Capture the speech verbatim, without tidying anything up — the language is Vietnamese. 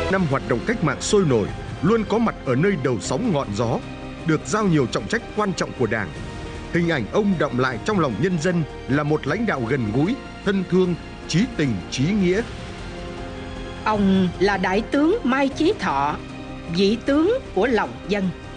Năm hoạt động cách mạng sôi nổi, luôn có mặt ở nơi đầu sóng ngọn gió, được giao nhiều trọng trách quan trọng của Đảng. Hình ảnh ông đọng lại trong lòng nhân dân là một lãnh đạo gần gũi, thân thương, chí tình chí nghĩa. Ông là đại tướng Mai Chí Thọ, vị tướng của lòng dân.